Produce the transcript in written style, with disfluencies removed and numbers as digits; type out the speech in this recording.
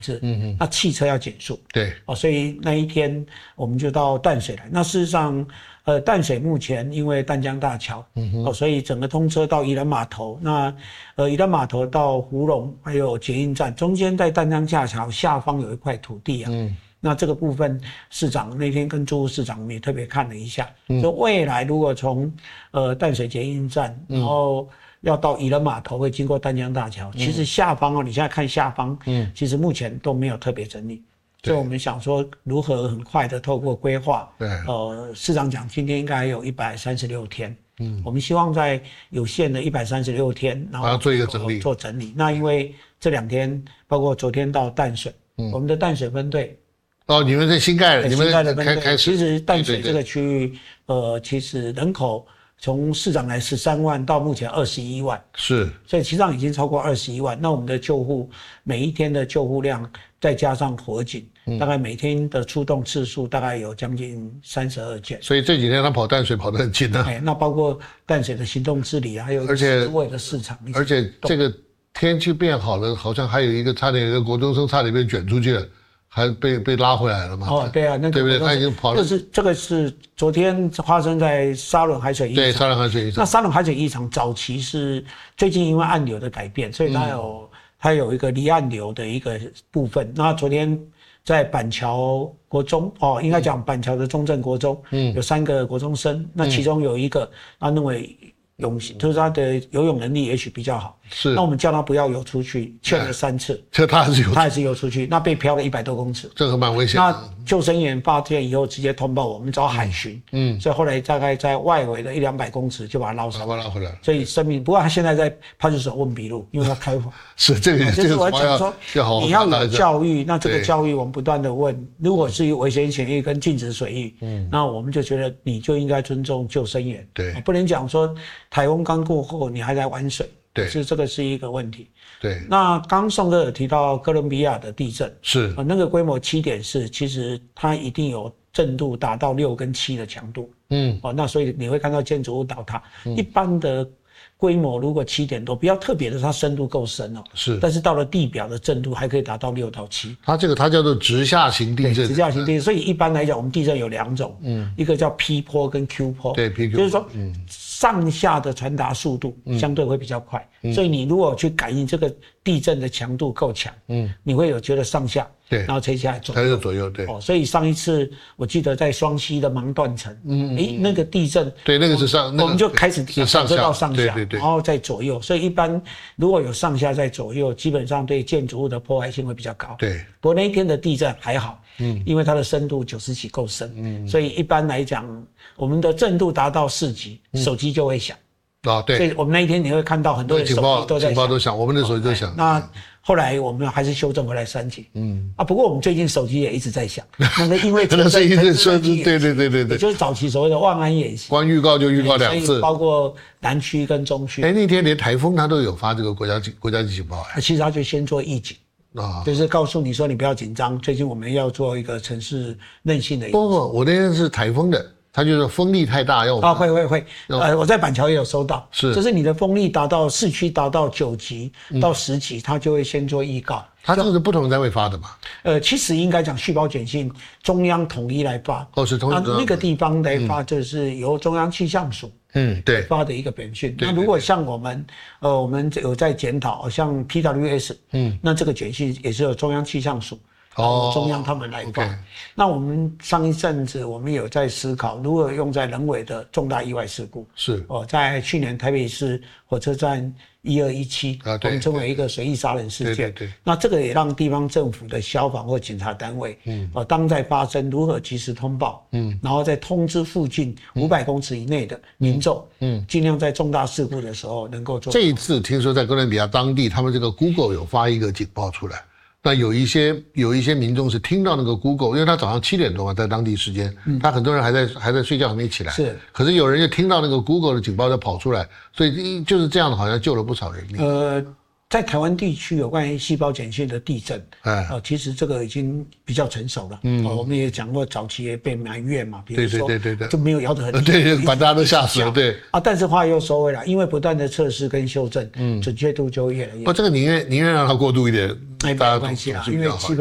那汽车要减速， 对， 所以那一天我们就到淡水来。那事实上，淡水目前因为淡江大桥，所以整个通车到宜兰码头。那宜兰码头到福隆还有捷运站中间，在淡江大桥下方有一块土地啊。那这个部分，市长那天跟朱市长我们也特别看了一下，说未来如果从淡水捷运站，然后要到宜兰码头会经过淡江大桥，其实下方你现在看下方，其实目前都没有特别整理，所以我们想说如何很快的透过规划，市长讲今天应该还有136天，我们希望在有限的136天，然后做一个整理， 做整理。那因为这2天，包括昨天到淡水，我们的淡水分队。 你们在新盖了，你们开始。 其实淡水这个区域，其实人口从市长来13万到目前21万， 是， 所以其实上已经超过21万。那我们的救护每一天的救护量，再加上火警，大概每天的出动次数大概有将近32件。 所以这几天他跑淡水跑得很近啊。 那包括淡水的行动治理，还有10位的市场， 而且这个天气变好了，好像还有一个差点有一个国中生差点被卷出去了。还被拉回来了嘛？ 对啊，那个对不对？他已经跑了。 这个是昨天发生在沙仑海水浴场。 对，沙仑海水浴场。 那沙仑海水浴场早期是最近因为暗流的改变，所以它有一个离岸流的一个部分。那昨天在板桥国中应该讲板桥的中正国中，有3个国中生，那其中有一个他认为就是他的游泳能力也许比较好， 是。 那我们叫他不要游出去，劝了3次， 他还是游出去，那被漂了100多公尺， 这个蛮危险的。 那救生员发现以后直接通报我们找海巡，所以后来大概在外围的100-200公尺就把他捞上来， 拉回来了。 所以生命，不过他现在在派出所问笔录，因为他开罚。 是这个， 就是我讲说，你要有教育，那这个教育我们不断的问，如果是危险潜域跟禁止水域，那我们就觉得你就应该尊重救生员， 对， 不能讲说台风刚过后你还在玩水， 对， 这个是一个问题。 对， 那刚宋哥有提到哥伦比亚的地震， 是那个规模7.4，其实它一定有震度达到6跟7的强度，那所以你会看到建筑物倒塌，一般的规模如果7点多，比较特别的，它深度够深是， 但是到了地表的震度还可以达到6到7。 它叫做直下型地震， 直下型地震。所以一般来讲，我们地震有2种，一个叫 P 波跟 Q 波， 对 ，P Q， 就是说，上下的传达速度相对会比较快，所以你如果去感应这个地震的强度够强，你会有觉得上下。 对， 然后吹下来左右，对。 所以上一次我记得在双溪的芒断层，那个地震， 对，那个是我们就开始感受到上下， 对， 然后再左右。所以一般如果有上下在左右，基本上对建筑物的破坏性会比较高。 对， 不过那一天的地震还好，因为它的深度90几够深，所以一般来讲，我们的震度达到4级，手机就会响。 对， 所以我们那一天你会看到很多人手机都在响， 警报都响，我们的手机都响。 那后来我们还是修正回来3级。不过我们最近手机也一直在响，那个因为可能是一直说，对， 就是早期所谓的万安演习， 光预告就预告2次， 包括南区跟中区。 那天连台风它都有发这个国家级警报。 其实他就先做预警。就是告诉你说你不要紧张，最近我们要做一个城市韧性的。 不，我那天是台风的。它就是风力太大， 会，我在板桥也有收到，就是你的风力达到市区达到9级到10级，它就会先做预告。 它这个是不同单位发的嘛？ 其实应该讲续保简讯，中央统一来发。 是统一。 那个地方来发，就是由中央气象署对发的一个简讯。那如果像我们有在检讨，像 PWS，那这个简讯也是由中央气象署。中央他们来发。那我们上一阵子我们有在思考如何用在人为的重大意外事故。在去年台北市火车站1217，我们称为一个随意杀人事件。那这个也让地方政府的消防或警察单位，当在发生如何及时通报，然后再通知附近500公尺以内的民众，尽量在重大事故的时候能够做。 这一次听说在哥伦比亚当地，他们这个 Google 有发一个警报出来。那有一些民众是听到那个 Google， 因为他早上7点多嘛，在当地时间，他很多人还在睡觉，还没起来。可是有人就听到那个 Google 的警报就跑出来，所以就是这样的，好像救了不少人命。 在台湾地区有关于细胞简讯的地震，其实这个已经比较成熟了。我们也讲过，早期也被埋怨嘛，比如说就没有摇得很厉害， 对，把大家都吓死了，对。 但是话又说回来，因为不断的测试跟修正，准确度就越来越。 这个宁愿让它过度一点， 没关系啦，因为